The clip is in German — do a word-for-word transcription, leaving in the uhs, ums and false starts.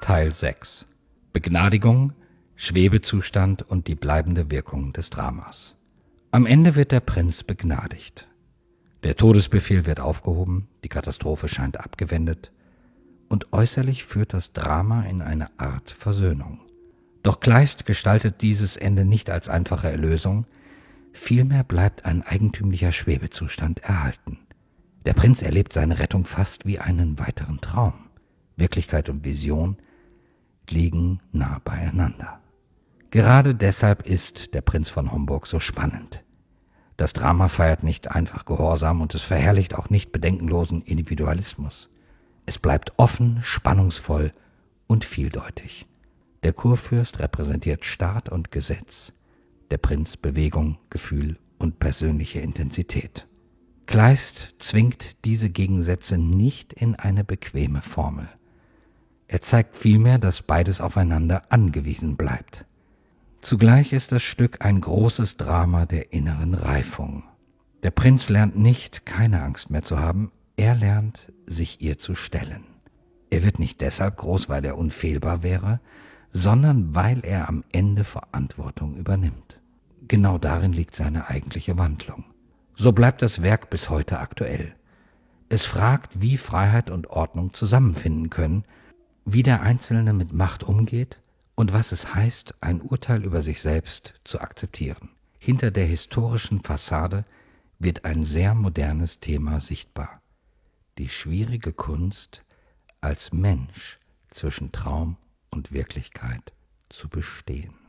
Teil sechs. Begnadigung, Schwebezustand und die bleibende Wirkung des Dramas. Am Ende wird der Prinz begnadigt. Der Todesbefehl wird aufgehoben, die Katastrophe scheint abgewendet und äußerlich führt das Drama in eine Art Versöhnung. Doch Kleist gestaltet dieses Ende nicht als einfache Erlösung, vielmehr bleibt ein eigentümlicher Schwebezustand erhalten. Der Prinz erlebt seine Rettung fast wie einen weiteren Traum. Wirklichkeit und Vision liegen nah beieinander. Gerade deshalb ist Der Prinz von Homburg so spannend. Das Drama feiert nicht einfach Gehorsam und es verherrlicht auch nicht bedenkenlosen Individualismus. Es bleibt offen, spannungsvoll und vieldeutig. Der Kurfürst repräsentiert Staat und Gesetz, der Prinz Bewegung, Gefühl und persönliche Intensität. Kleist zwingt diese Gegensätze nicht in eine bequeme Formel. Er zeigt vielmehr, dass beides aufeinander angewiesen bleibt. Zugleich ist das Stück ein großes Drama der inneren Reifung. Der Prinz lernt nicht, keine Angst mehr zu haben, er lernt, sich ihr zu stellen. Er wird nicht deshalb groß, weil er unfehlbar wäre, sondern weil er am Ende Verantwortung übernimmt. Genau darin liegt seine eigentliche Wandlung. So bleibt das Werk bis heute aktuell. Es fragt, wie Freiheit und Ordnung zusammenfinden können, wie der Einzelne mit Macht umgeht und was es heißt, ein Urteil über sich selbst zu akzeptieren. Hinter der historischen Fassade wird ein sehr modernes Thema sichtbar: die schwierige Kunst, als Mensch zwischen Traum und Wirklichkeit zu bestehen.